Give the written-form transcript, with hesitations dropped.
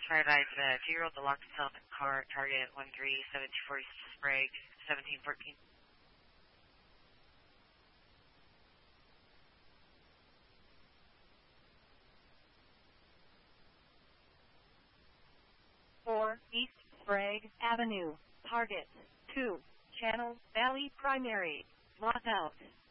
Firefight, 2-year-old that locked himself in car, target 137240 Sprague, 1714. 4 East Sprague Avenue, target 2, Channel Valley Primary, lockout.